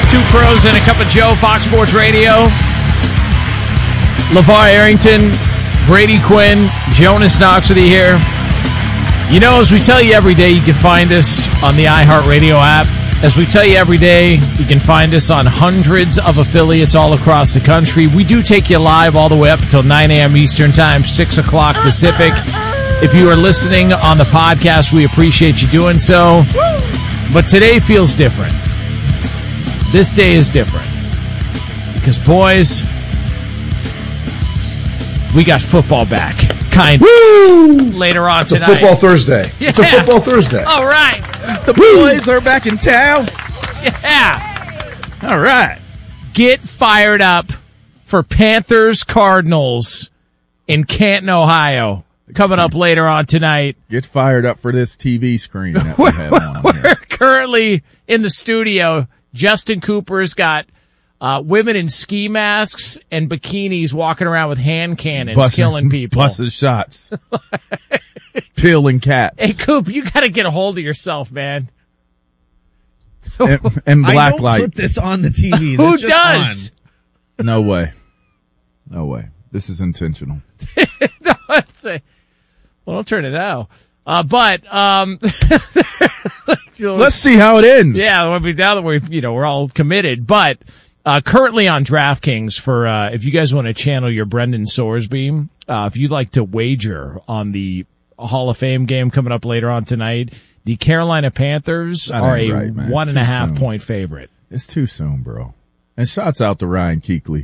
Two Pros and a Cup of Joe, Fox Sports Radio. LeVar Arrington, Brady Quinn, Jonas Knox with you here. You know, as we tell you every day, you can find us on the iHeartRadio app. As we tell you every day, you can find us on hundreds of affiliates all across the country. We do take you live all the way up until 9 a.m. Eastern Time, 6 o'clock Pacific. If you are listening on the podcast, we appreciate you doing so. But today feels different. This day is different. Because, boys, we got football back. Kind of. Woo! Later on it's tonight. It's a football Thursday. Yeah. It's a football Thursday. All right. The boys are back in town. Yeah. All right. Get fired up for Panthers-Cardinals in Canton, Ohio. Coming up later on tonight. Get fired up for this TV screen that we have on here. We're currently in the studio. Justin Cooper's got women in ski masks and bikinis walking around with hand cannons, killing people. Busting shots. Peeling cats. Hey, Coop, you got to get a hold of yourself, man. And black I don't light. put this on the TV. Who does? On. No way. No way. This is intentional. No, well, don't turn it out. But let's see how it ends. Yeah, now that we're all committed. But currently on DraftKings for if you guys want to channel your Brendan Sorsby, if you'd like to wager on the Hall of Fame game coming up later on tonight, the Carolina Panthers are a 1.5 point favorite. It's too soon, bro. And shouts out to Ryan Keekley.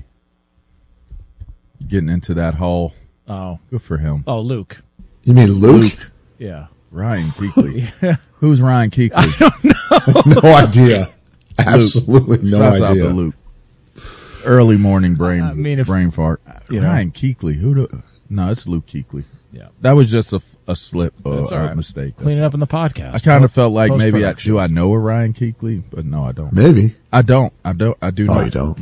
Getting into that hall. Oh. Good for him. Oh, Luke. You mean Luke? Yeah. Ryan Keekley. Yeah. Who's Ryan Keekley? I don't know. No idea. Absolutely no Shouts idea. Out to Luke. Early morning brain fart. Ryan Keekley. No, it's Luke Keekley. Yeah. That was just a slip, a mistake. Clean it up in the podcast. I kind of felt like maybe I know a Ryan Keekley, but no, I don't. Maybe. I do not. Oh, you don't?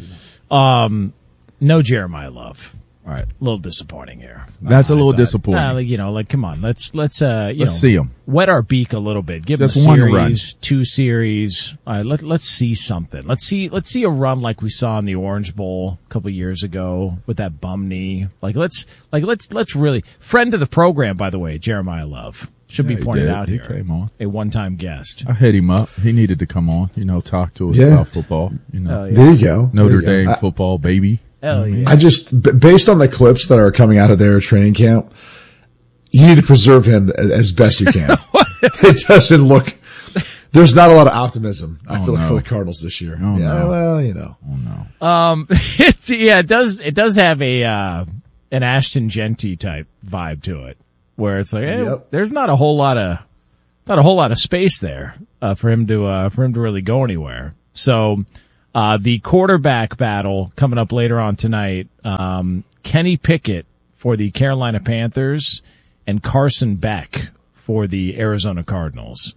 No. No Jeremiah Love. All right, a little disappointing here. That's a little disappointing. Come on, let's see him. Wet our beak a little bit. Give just him a series, run. 2 series. All right, let's see something. Let's see a run like we saw in the Orange Bowl a couple years ago with that bum knee. Let's really friend of the program, by the way, Jeremiah Love. Should be pointed out here. He came on. A one-time guest. I hit him up. He needed to come on, talk to us about football. There you go. Notre Dame football, baby. Hell yeah. I just, based on the clips that are coming out of their training camp, you need to preserve him as best you can. It doesn't look, there's not a lot of optimism, I feel like, for the Cardinals this year. Oh, yeah, no. Well, Oh, no. It does have an Ashton Genty type vibe to it, where it's like, there's not a whole lot of space there, for him to really go anywhere. So, the quarterback battle coming up later on tonight, Kenny Pickett for the Carolina Panthers and Carson Beck for the Arizona Cardinals.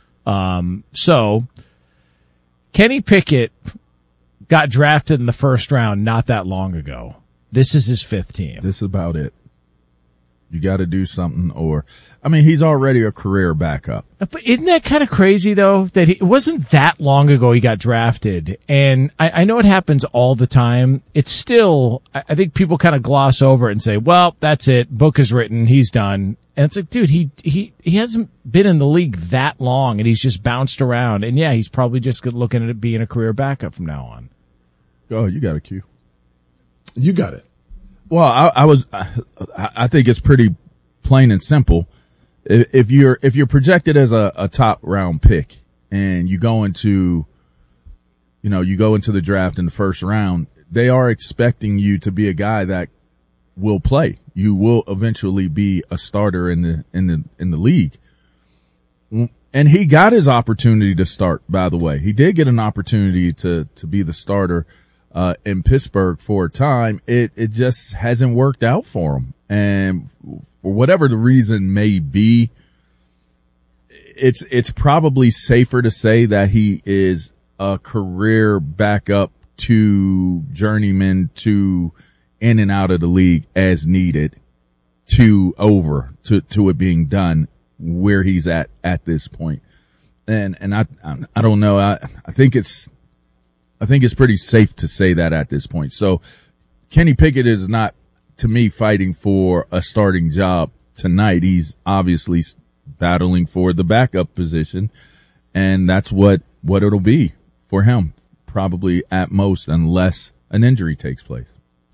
So Kenny Pickett got drafted in the first round not that long ago. This is his 5th team. This is about it. You got to do something he's already a career backup. But isn't that kind of crazy, though, that it wasn't that long ago he got drafted? And I know it happens all the time. It's still, I think people kind of gloss over it and say, well, that's it. Book is written. He's done. And it's like, dude, he hasn't been in the league that long and he's just bounced around. And yeah, he's probably just looking at it being a career backup from now on. Oh, you got a cue. You got it. Well, I think it's pretty plain and simple. If you're projected as a top round pick and you go into the draft in the first round, they are expecting you to be a guy that will play. You will eventually be a starter in the league. And he got his opportunity to start, by the way. He did get an opportunity to be the starter in Pittsburgh for a time. It just hasn't worked out for him. And for whatever the reason may be, it's probably safer to say that he is a career backup to journeyman to in and out of the league as needed to it being done where he's at this point. And I don't know. I think it's I think it's pretty safe to say that at this point. So Kenny Pickett is not, to me, fighting for a starting job tonight. He's obviously battling for the backup position, and that's what it'll be for him, probably at most, unless an injury takes place.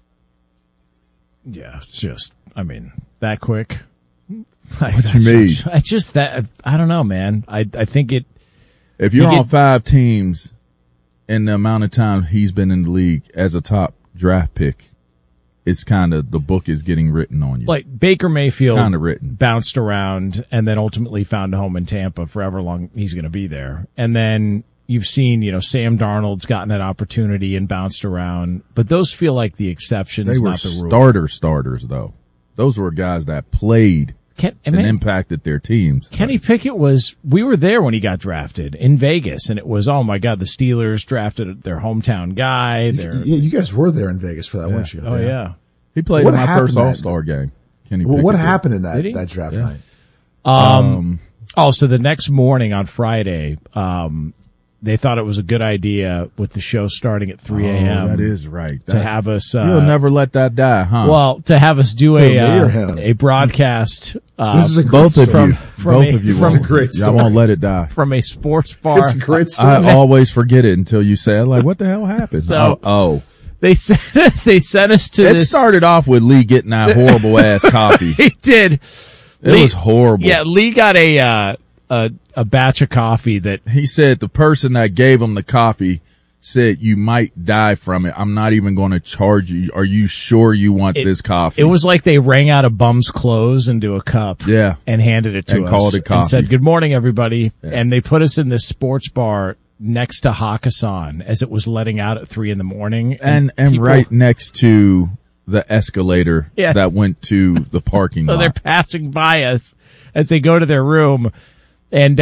Yeah, it's just, I mean, that quick. What you mean? It's just that, I don't know, man. I think it. If you're on 5 teams in the amount of time he's been in the league as a top draft pick, it's kind of, the book is getting written on you. Like Baker Mayfield kind of written, bounced around and then ultimately found a home in Tampa for however long he's going to be there. And then you've seen, Sam Darnold's gotten that opportunity and bounced around, but those feel like the exceptions, they were not the rule. starters though. Those were guys that played and impacted their teams. Kenny Pickett we were there when he got drafted in Vegas, and it was, oh my God, the Steelers drafted their hometown guy. You guys were there in Vegas for that, weren't you? Oh yeah. He played in my first All-Star game. Kenny Pickett. What happened in that draft night? So the next morning on Friday, they thought it was a good idea with the show starting at 3 a.m. That is right. To have us, you'll never let that die, huh? Well, to have us do a broadcast. This is a great both story. Both of you. This is a great story. I won't let it die. From a sports bar. It's a great story. I always forget it until you say it. Like, what the hell happened? So, They sent us to this. It started off with Lee getting that horrible ass coffee. He did. It was horrible. Yeah, Lee got a batch of coffee that he said the person that gave him the coffee said, you might die from it. I'm not even going to charge you. Are you sure you want this coffee? It was like they rang out a bum's clothes into a cup. Yeah. And handed it to us. And called it coffee. And said, good morning, everybody. Yeah. And they put us in this sports bar next to Hakkasan as it was letting out at 3 a.m. And right next to the escalator yes. that went to the parking lot. So they're passing by us as they go to their room. And,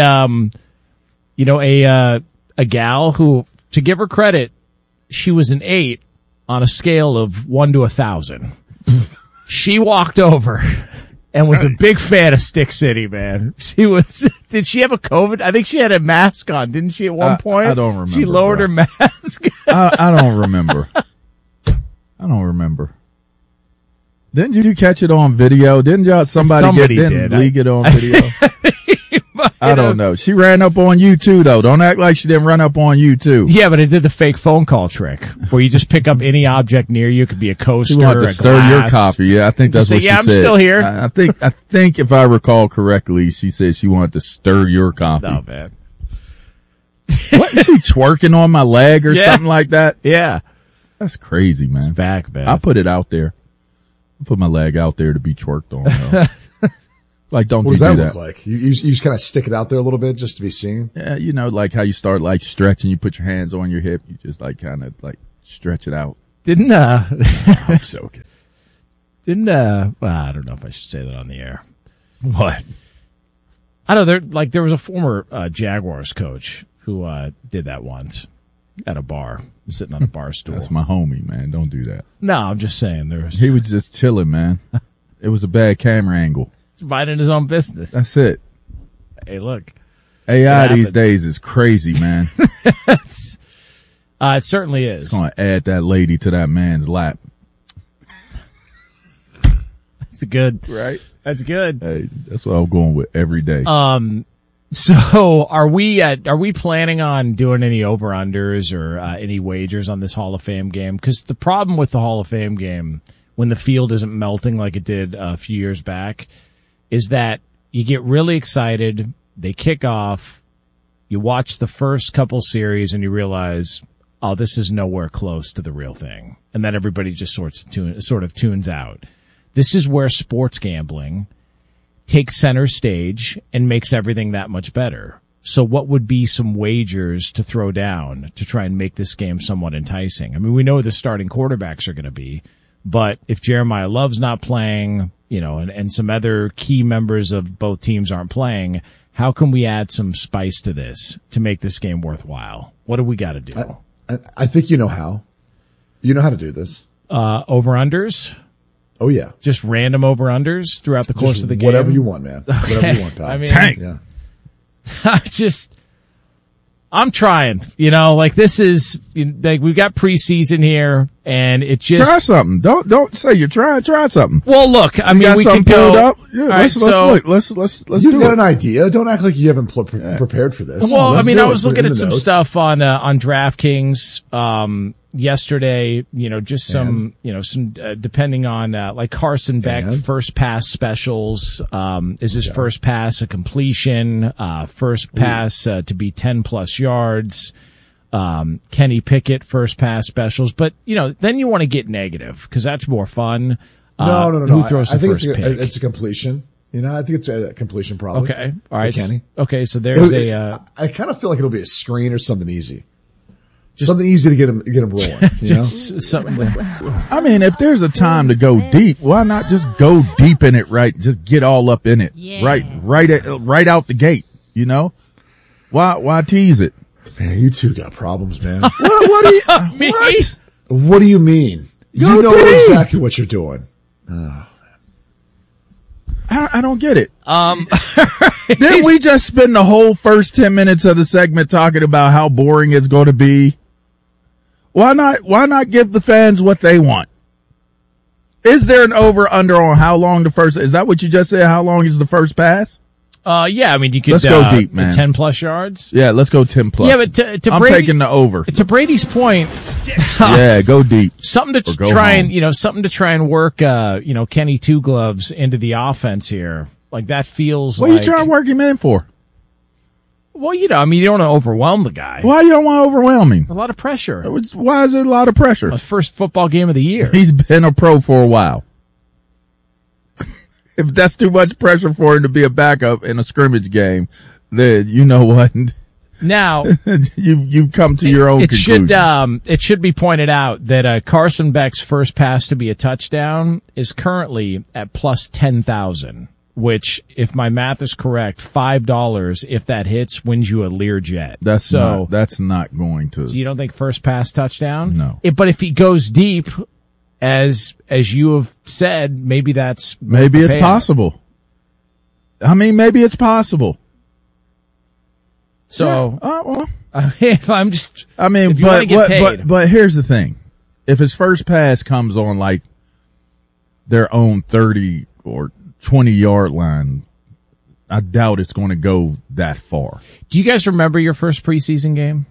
a gal who, to give her credit, she was an 8 on a scale of 1 to 1,000. She walked over and was a big fan of Stick City, man. Did she have a COVID? I think she had a mask on, didn't she, at one point? I don't remember. She lowered her mask. I don't remember. I don't remember. Didn't you catch it on video? Didn't somebody leak it on video? I don't know. She ran up on you too, though. Don't act like she didn't run up on you too. Yeah, but it did the fake phone call trick where you just pick up any object near you. It could be a coaster, she wanted to stir glass. Your coffee. Yeah, I think that's what she said. I'm still here. I think if I recall correctly, she said she wanted to stir your coffee. Oh man, what is she twerking on my leg or something like that? Yeah, that's crazy, man. It's back, man. I put it out there. I put my leg out there to be twerked on. Though. Like, don't what do does that that look like? You just kind of stick it out there a little bit just to be seen? Yeah, like how you start like stretching, you put your hands on your hip, you just like kind of like stretch it out. I'm joking. Well, I don't know if I should say that on the air. What? I don't know, there was a former Jaguars coach who did that once at a bar, sitting on a bar stool. That's my homie, man. Don't do that. No, I'm just saying he was just chilling, man. It was a bad camera angle. Minding his own business. That's it. Hey, look. AI these days is crazy, man. It certainly is. It's going to add that lady to that man's lap. That's good. Right? That's good. Hey, that's what I'm going with every day. So are we planning on doing any over-unders or any wagers on this Hall of Fame game? Because the problem with the Hall of Fame game, when the field isn't melting like it did a few years back, is that you get really excited, they kick off, you watch the first couple series and you realize, oh, this is nowhere close to the real thing. And then everybody just sort of tunes out. This is where sports gambling takes center stage and makes everything that much better. So what would be some wagers to throw down to try and make this game somewhat enticing? I mean, we know who the starting quarterbacks are going to be, but if Jeremiah Love's not playing, and some other key members of both teams aren't playing, how can we add some spice to this to make this game worthwhile? What do we got to do? I think you know how. You know how to do this. Over-unders? Oh, yeah. Just random over-unders throughout the course of the game? Whatever you want, man. Okay. Whatever you want, pal. Tank. Yeah. I'm trying, like this is, like we've got preseason here and it just. Try something. Don't say you're trying. Try something. Well, look, I mean, we can go. Up? Yeah, let's look. Let's You've got an idea. Don't act like you haven't prepared for this. Well, I mean, I was looking at some stuff on DraftKings, yesterday, just some, depending on, like Carson Beck, first pass specials. Is his first pass a completion? First pass, to be 10 plus yards. Kenny Pickett, first pass specials. But, then you want to get negative because that's more fun. No. Who throws the I think first pick? It's a completion. I think it's a completion probably. Okay. All right. Kenny. Okay. So there's I kind of feel like it'll be a screen or something easy. Something easy to get him rolling. Something. I mean, if there's a time to go deep, why not just go deep in it? Right, just get all up in it. Yeah. Right out the gate. Why tease it? Man, you two got problems, man. What do you? What do you mean? You know exactly what you're doing. Oh. I don't get it. Didn't we just spend the whole first 10 minutes of the segment talking about how boring it's going to be? Why not give the fans what they want? Is there an over under on how long is that what you just said? How long is the first pass? Yeah, I mean, you could, let's go deep, man. 10 plus yards. Yeah, let's go 10 plus. Yeah, but I'm taking the over. To Brady's point. Yeah, go deep. Something to try and work, Kenny Two Gloves into the offense here. Like that feels what are you trying to work him in for? Well, you don't want to overwhelm the guy. Why you don't want to overwhelm him? A lot of pressure. Why is it a lot of pressure? His first football game of the year. He's been a pro for a while. If that's too much pressure for him to be a backup in a scrimmage game, then you know what? Now you've come to your own conclusion. It should be pointed out that Carson Beck's first pass to be a touchdown is currently at plus 10,000. Which, if my math is correct, $5 if that hits wins you a Learjet. That's not going to. So you don't think first pass touchdown? No. But if he goes deep, as you have said, maybe it's possible. I mean, maybe it's possible. So, well, if I'm just, I mean, but here's the thing: if his first pass comes on like their own 30 or 20-yard line, I doubt it's going to go that far. Do you guys remember your first preseason game?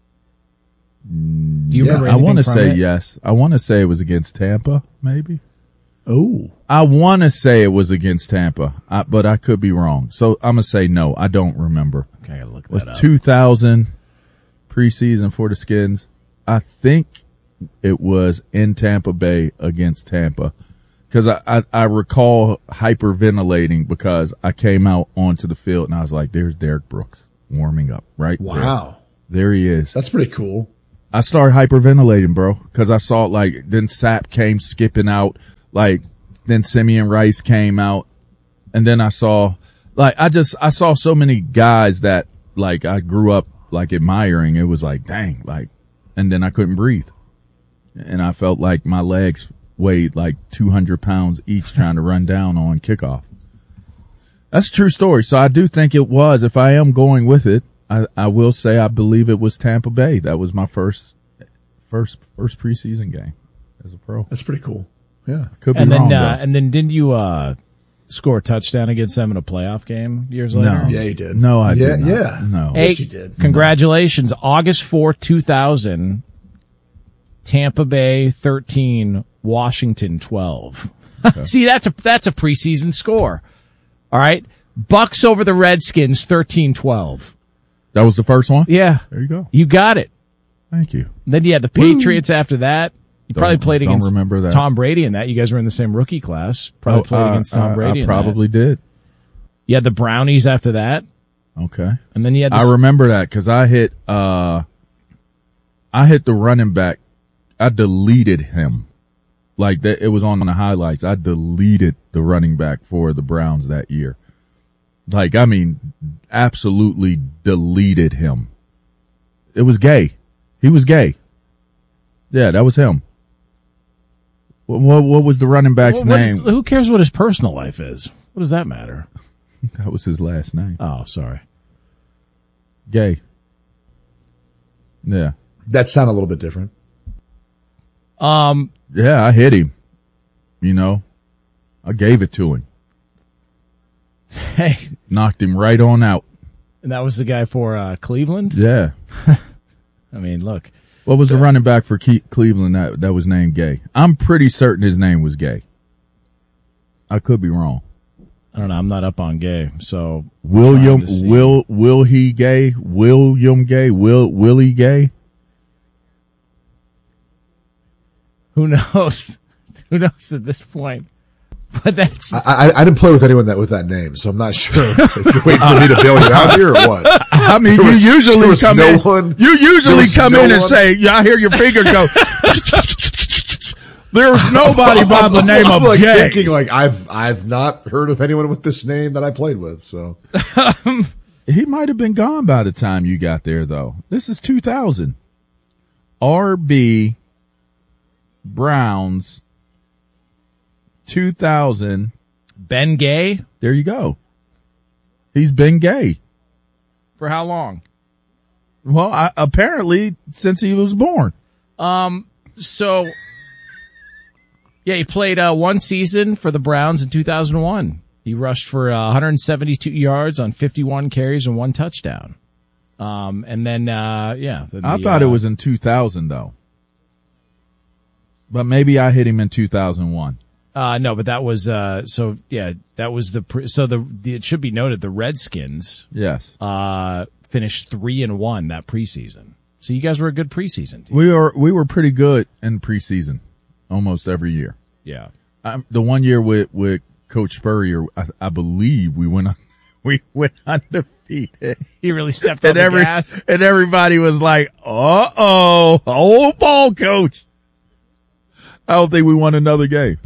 Do you remember? I want to say yes. I want to say it was against Tampa, maybe. Oh, I want to say it was against Tampa, but I could be wrong. So I'm gonna say no. I don't remember. Okay, I gotta look that up. 2000 preseason for the Skins. I think it was in Tampa Bay against Tampa. Because I recall hyperventilating because I came out onto the field and I was like, there's Derek Brooks warming up, right? Wow. There he is. That's pretty cool. I started hyperventilating, bro, because I saw then Sapp came skipping out, then Simeon Rice came out, and then I saw, I saw so many guys that, I grew up, admiring. It was dang, and then I couldn't breathe. And I felt like my legs weighed 200 pounds each trying to run down on kickoff. That's a true story. So I do think it was, if I am going with it, I will say I believe it was Tampa Bay. That was my first preseason game as a pro. That's pretty cool. Yeah. Could be wrong, and then didn't you, score a touchdown against them in a playoff game years later? No. Yeah, you did. No, I did not. Yeah. No. Hey, yes, you did. Congratulations. August 4th, 2000. Tampa Bay 13, Washington 12. Okay. See, that's a preseason score. All right. Bucks over the Redskins 13-12. That was the first one? Yeah. There you go. You got it. Thank you. Then you had the Patriots after that. You probably played against that. Tom Brady in that. You guys were in the same rookie class. Probably played against Tom Brady. I probably did. You had the Brownies after that. Okay. And then you had I remember that because I hit the running back. I deleted him. It was on the highlights. I deleted the running back for the Browns that year. Absolutely deleted him. It was Gay. He was Gay. Yeah, that was him. What was the running back's name? Who cares what his personal life is? What does that matter? That was his last name. Oh, sorry. Gay. Yeah. That sound a little bit different. Yeah, I hit him. You know, I gave it to him. Hey. Knocked him right on out. And that was the guy for Cleveland? Yeah. I mean, look. What was the running back for Cleveland that was named Gay? I'm pretty certain his name was Gay. I could be wrong. I don't know. I'm not up on Gay, so William Willie Gay? Who knows? Who knows at this point? But that's I didn't play with anyone with that name, so I'm not sure if you're waiting for me to bail you out here or what. I mean, you usually come in and say, "Yeah, I hear your finger go." There's nobody by the name of like Gay. Thinking like I've not heard of anyone with this name that I played with. So he might have been gone by the time you got there, though. This is 2000. RB Browns 2000. Ben Gay. There you go. He's been gay. For how long? Well, apparently since he was born. So, yeah, he played one season for the Browns in 2001. He rushed for 172 yards on 51 carries and 1 touchdown. And then, I thought it was in 2000 though. But maybe I hit him in 2001. No, but that was, that was it should be noted the Redskins. Yes. Finished 3-1 that preseason. So you guys were a good preseason team. We were pretty good in preseason almost every year. Yeah. The one year with Coach Spurrier, I believe we went undefeated. He really stepped on the gas. And everybody was like, old ball coach. I don't think we won another game.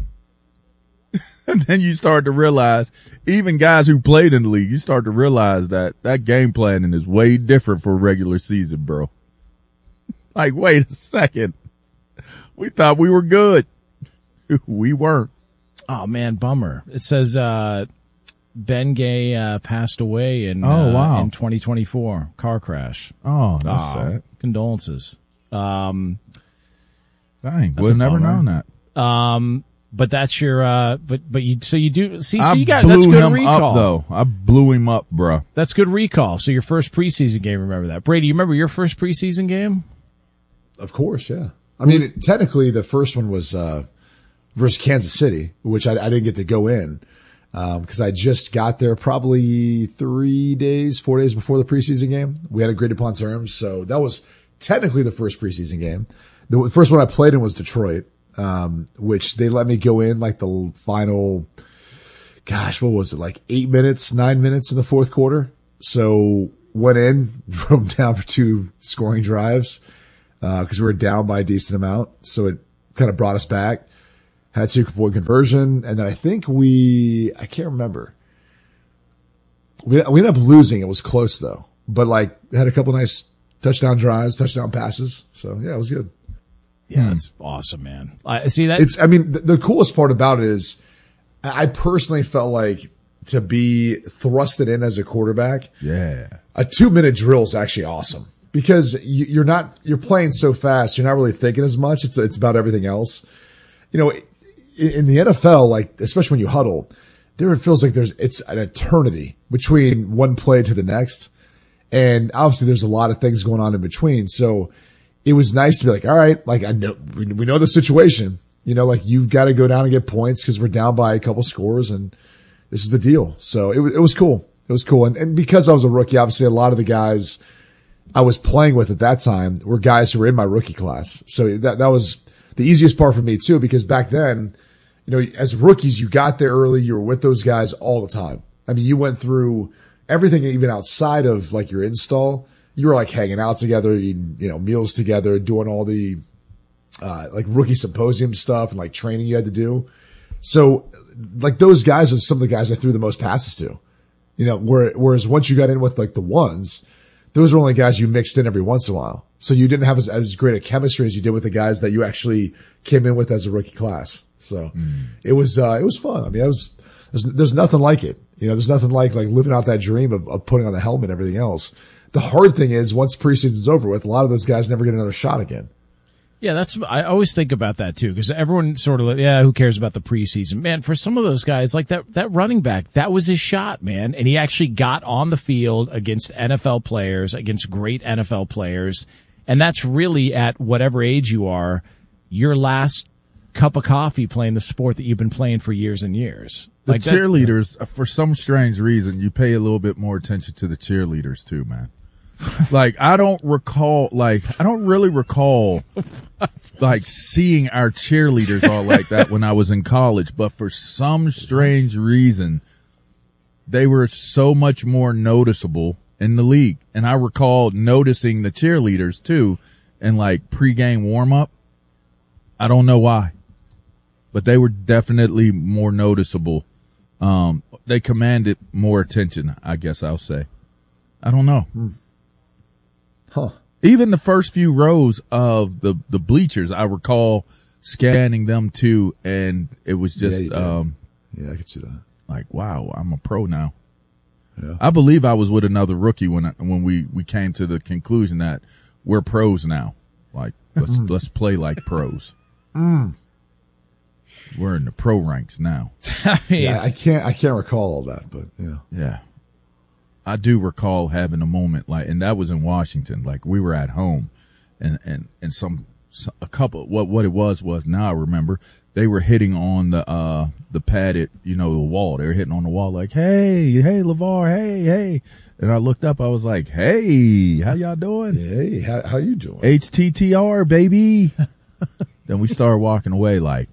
And then you start to realize, even guys who played in the league, you start to realize that game planning is way different for a regular season, bro. Like, wait a second. We thought we were good. We weren't. Oh, man, bummer. It says Ben Gay passed away in 2024. Car crash. Oh, that's sad. Condolences. Dang, would have never known that. But that's your, but you do, see, so I you got, that's good blew him recall. up, though. I blew him up, bro. That's good recall. So your first preseason game, remember that. Brady, you remember your first preseason game? Of course, yeah. I mean, technically the first one was, versus Kansas City, which I didn't get to go in, cause I just got there probably 4 days before the preseason game. We had agreed upon terms. So that was technically the first preseason game. The first one I played in was Detroit. Which they let me go in like the final, what was it? Like 9 minutes in the fourth quarter. So went in, drove down for 2 scoring drives, cause we were down by a decent amount. So it kind of brought us back, had 2-point conversion. And then I think I can't remember. We ended up losing. It was close though, but like had a couple nice touchdown drives, touchdown passes. So yeah, it was good. Yeah, that's awesome, man. See that? The coolest part about it is I personally felt like to be thrusted in as a quarterback. Yeah. A 2-minute drill is actually awesome because you're playing so fast. You're not really thinking as much. It's about everything else. You know, in the NFL, like, especially when you huddle, there it feels like it's an eternity between one play to the next. And obviously there's a lot of things going on in between. So, it was nice to be like, all right, like I know, we know the situation, you know, like you've got to go down and get points because we're down by a couple scores and this is the deal. So it was cool. It was cool. And because I was a rookie, obviously a lot of the guys I was playing with at that time were guys who were in my rookie class. So that was the easiest part for me too, because back then, you know, as rookies, you got there early. You were with those guys all the time. I mean, you went through everything even outside of like your install. You were like hanging out together, eating, you know, meals together, doing all the, like rookie symposium stuff and like training you had to do. So like those guys are some of the guys I threw the most passes to, you know, whereas once you got in with like the ones, those were only guys you mixed in every once in a while. So you didn't have as great a chemistry as you did with the guys that you actually came in with as a rookie class. So it was fun. I mean, there's nothing like it. You know, there's nothing like living out that dream of putting on the helmet and everything else. The hard thing is once preseason's over with, a lot of those guys never get another shot again. Yeah, I always think about that too, because everyone sort of like, yeah, who cares about the preseason? Man, for some of those guys, like that running back, that was his shot, man. And he actually got on the field against NFL players, against great NFL players. And that's really at whatever age you are, your last cup of coffee playing the sport that you've been playing for years and years. The cheerleaders, for some strange reason, you pay a little bit more attention to the cheerleaders too, man. Like, I don't really recall, like, seeing our cheerleaders all like that when I was in college, but for some strange reason, they were so much more noticeable in the league. And I recall noticing the cheerleaders too in like pregame warm up. I don't know why, but they were definitely more noticeable. They commanded more attention, I guess I'll say. I don't know. Huh. Even the first few rows of the bleachers, I recall scanning them too, and it was just, yeah, I could see that. Like, wow, I'm a pro now. Yeah. I believe I was with another rookie when we came to the conclusion that we're pros now. Like, let's play like pros. We're in the pro ranks now. Yeah, I can't recall all that, but Yeah. I do recall having a moment like, and that was in Washington. Like, we were at home and a couple, what it was now I remember, they were hitting on the padded, the wall. They were hitting on the wall like, hey, LeVar, hey. And I looked up, I was like, hey, how y'all doing? Hey, how you doing? HTTR, baby. Then we started walking away like,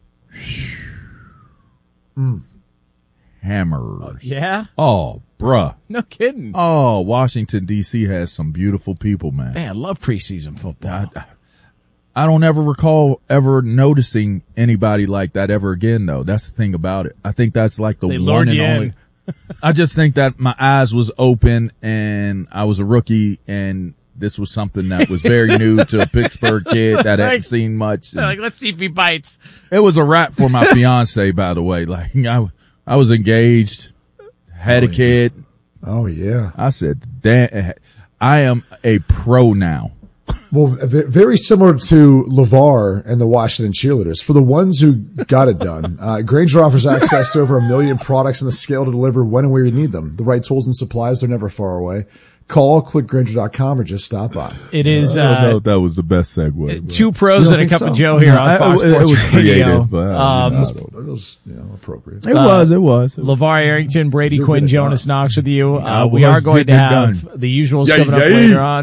hammers. Yeah? Oh, bruh. No kidding. Oh, Washington, D.C. has some beautiful people, man. Man, I love preseason football. I don't ever recall ever noticing anybody like that ever again, though. That's the thing about it. I think that's like the one and only. I just think that my eyes was open and I was a rookie and this was something that was very new to a Pittsburgh kid that hadn't seen much. Like, let's see if he bites. It was a wrap for my fiance, by the way. Like, I was engaged, had a kid. Oh, yeah. I said, damn, I am a pro now. Well, very similar to LeVar and the Washington Cheerleaders. For the ones who got it done, Grainger offers access to over 1 million products and the scale to deliver when and where you need them. The right tools and supplies are never far away. Call, click Grainger.com or just stop by. It is, I don't know if that was the best segue. Two pros and a cup of Joe here on Fox Sports it was Radio. Creative, but It was, appropriate. It was. LeVar Arrington, Brady You're Quinn, good at Jonas Knox with you. We are going to have the usuals coming up later on.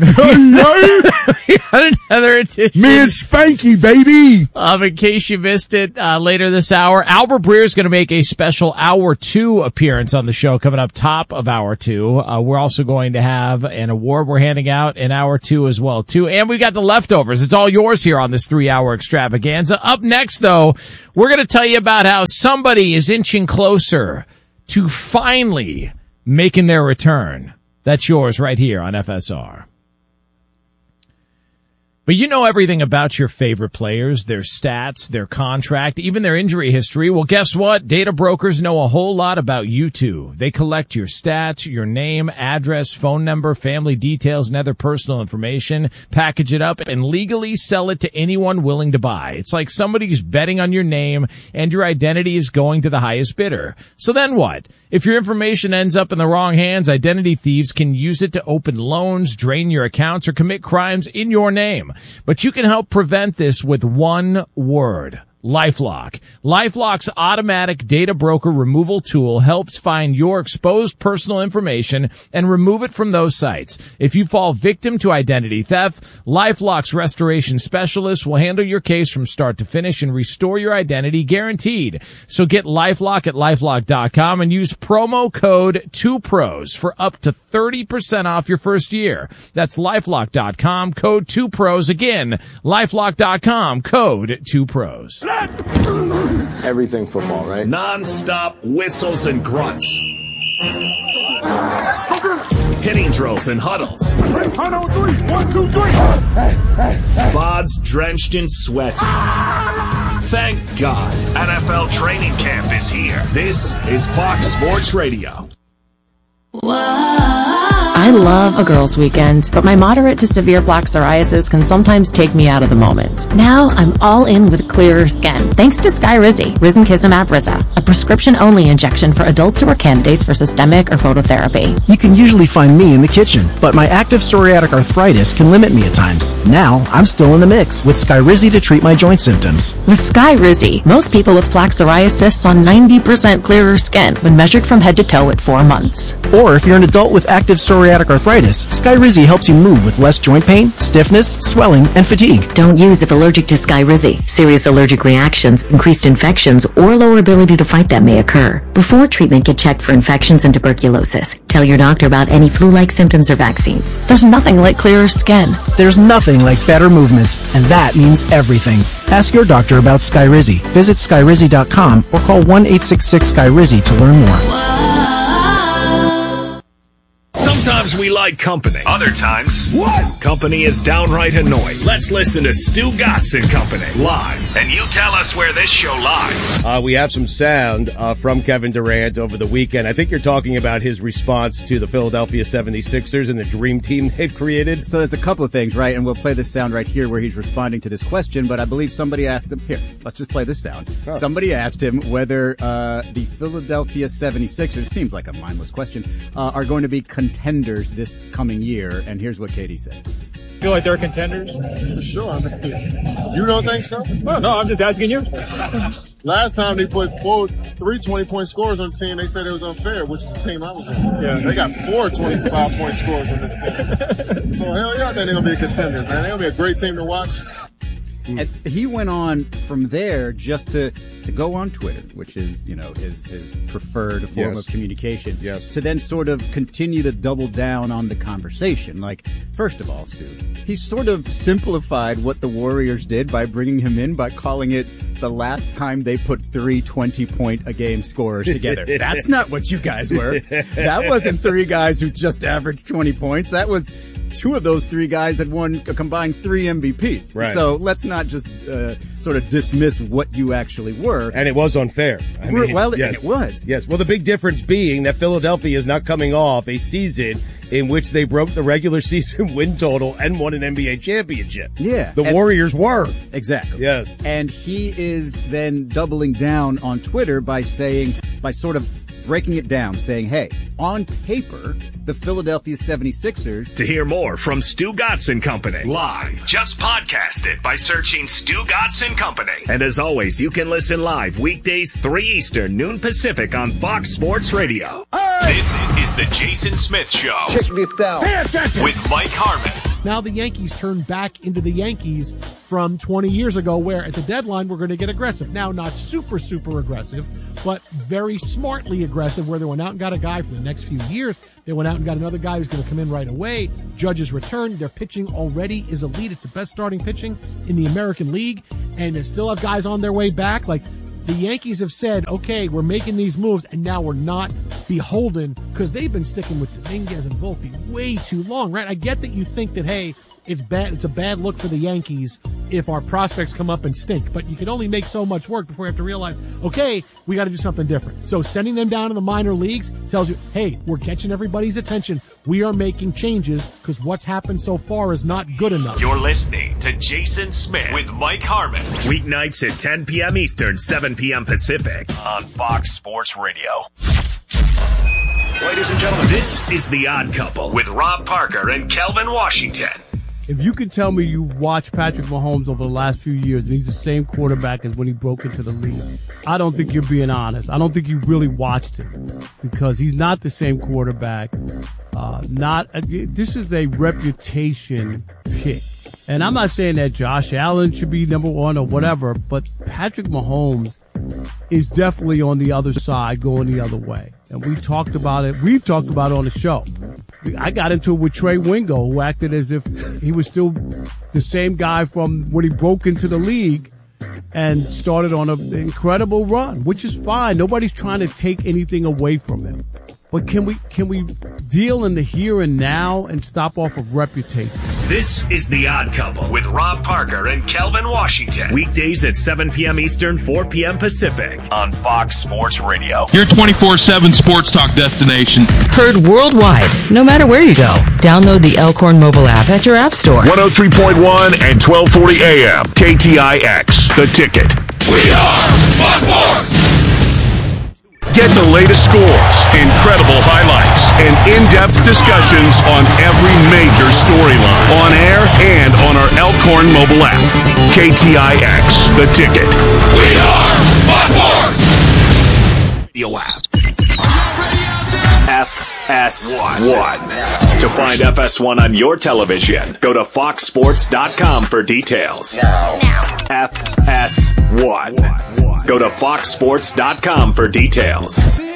Another edition. Me and Spanky, baby. In case you missed it, later this hour, Albert Breer is going to make a special Hour 2 appearance on the show coming up top of Hour 2. We're also going to have an award we're handing out in Hour 2 as well, too. And we got the leftovers. It's all yours here on this 3-hour extravaganza. Up next, though, we're going to tell you about how somebody is inching closer to finally making their return. That's yours right here on FSR. But you know everything about your favorite players, their stats, their contract, even their injury history. Well, guess what? Data brokers know a whole lot about you too. They collect your stats, your name, address, phone number, family details, and other personal information, package it up, and legally sell it to anyone willing to buy. It's like somebody's betting on your name and your identity is going to the highest bidder. So then what? If your information ends up in the wrong hands, identity thieves can use it to open loans, drain your accounts, or commit crimes in your name. But you can help prevent this with one word. LifeLock. LifeLock's automatic data broker removal tool helps find your exposed personal information and remove it from those sites. If you fall victim to identity theft, LifeLock's restoration specialist will handle your case from start to finish and restore your identity guaranteed. So get LifeLock at LifeLock.com and use promo code 2pros for up to 30% off your first year. That's LifeLock.com, code 2pros. Again, LifeLock.com, code 2pros. Everything football, right? Non-stop whistles and grunts. Hitting drills and huddles. 1, 2, 3. Bods drenched in sweat. Thank God. NFL training camp is here. This is Fox Sports Radio. Whoa. I love a girls' weekend, but my moderate to severe plaque psoriasis can sometimes take me out of the moment. Now I'm all in with clearer skin, thanks to Skyrizi, Risankizumab Risa, a prescription-only injection for adults who are candidates for systemic or phototherapy. You can usually find me in the kitchen, but my active psoriatic arthritis can limit me at times. Now I'm still in the mix with Skyrizi to treat my joint symptoms. With Skyrizi, most people with plaque psoriasis saw 90% clearer skin when measured from head to toe at 4 months. Or if you're an adult with active psoriatic arthritis, Skyrizi helps you move with less joint pain, stiffness, swelling, and fatigue. Don't use if allergic to Skyrizi. Serious allergic reactions, increased infections, or lower ability to fight them may occur. Before treatment, get checked for infections and tuberculosis. Tell your doctor about any flu-like symptoms or vaccines. There's nothing like clearer skin. There's nothing like better movement, and that means everything. Ask your doctor about Skyrizi. Visit Skyrizi.com or call 1-866-SKYRIZI to learn more. Sometimes we like company. Other times, company is downright annoying. Let's listen to Stu Gatz and Company live, and you tell us where this show lies. We have some sound from Kevin Durant over the weekend. I think you're talking about his response to the Philadelphia 76ers and the dream team they've created. So there's a couple of things, right? And we'll play this sound right here where he's responding to this question, but I believe somebody asked him, here, let's just play this sound. Oh. Somebody asked him whether the Philadelphia 76ers, seems like a mindless question, are going to be contenders this coming year, and here's what Katie said. Feel like they're contenders? For sure. I mean, you don't think so? No, I'm just asking you. Last time they put 3 20-point scores on the team, they said it was unfair, which is the team I was on. Yeah. They got 4 25-point scores on this team. So hell yeah, I think they're going to be a contender, man. They're going to be a great team to watch. And he went on from there just to go on Twitter, which is, his preferred form of communication, to then sort of continue to double down on the conversation. Like, first of all, Stu, he sort of simplified what the Warriors did by bringing him in by calling it the last time they put 3 20-point-a-game scorers together. That's not what you guys were. That wasn't 3 guys who just averaged 20 points. That was 2 of those 3 guys had won a combined 3 MVPs. Right. So let's not just sort of dismiss what you actually were. And it was unfair. It was. Yes. Well, the big difference being that Philadelphia is not coming off a season in which they broke the regular season win total and won an NBA championship. Yeah. The Warriors were. Exactly. Yes. And he is then doubling down on Twitter by sort of breaking it down, saying, hey, on paper, the Philadelphia 76ers... To hear more from Stu Gatz and Company live, just podcast it by searching Stu Gatz and Company. And as always, you can listen live weekdays 3 Eastern, noon Pacific on Fox Sports Radio. Hey! This is the Jason Smith Show. Check this out. Pay attention. With Mike Harmon. Now the Yankees turn back into the Yankees from 20 years ago, where at the deadline we're going to get aggressive. Now, not super aggressive, but very smartly aggressive, where they went out and got a guy for the next few years. They went out and got another guy who's going to come in right away. Judge's return. Their pitching already is elite. It's the best starting pitching in the American League, and they still have guys on their way back. Like, the Yankees have said, okay, we're making these moves, and now we're not beholden, because they've been sticking with Dominguez and Volpe way too long, right? I get that you think that, hey, it's a bad look for the Yankees if our prospects come up and stink, but you can only make so much work before you have to realize, okay, we got to do something different. So sending them down to the minor leagues tells you, hey, we're catching everybody's attention. We are making changes because what's happened so far is not good enough. You're listening to Jason Smith with Mike Harmon. Weeknights at 10 p.m. Eastern, 7 p.m. Pacific on Fox Sports Radio. Ladies and gentlemen, this is The Odd Couple with Rob Parker and Kelvin Washington. If you can tell me you've watched Patrick Mahomes over the last few years and he's the same quarterback as when he broke into the league, I don't think you're being honest. I don't think you really watched him, because he's not the same quarterback. This is a reputation pick. And I'm not saying that Josh Allen should be number 1 or whatever, but Patrick Mahomes is definitely on the other side, going the other way. And we talked about it. We've talked about it on the show. I got into it with Trey Wingo, who acted as if he was still the same guy from when he broke into the league and started on an incredible run, which is fine. Nobody's trying to take anything away from him. But can we deal in the here and now and stop off of reputation? This is The Odd Couple with Rob Parker and Kelvin Washington. Weekdays at 7 p.m. Eastern, 4 p.m. Pacific on Fox Sports Radio. Your 24/7 sports talk destination. Heard worldwide, no matter where you go. Download the Elkhorn mobile app at your app store. 103.1 and 1240 AM. KTIX, The Ticket. We are Fox Sports. Get the latest scores, incredible highlights, and in-depth discussions on every major storyline on air and on our Elkhorn mobile app. KTIX, The Ticket. We are Fox Sports. Radio app. FS1. To find FS1 on your television, go to foxsports.com for details. Now. FS1. Go to foxsports.com for details.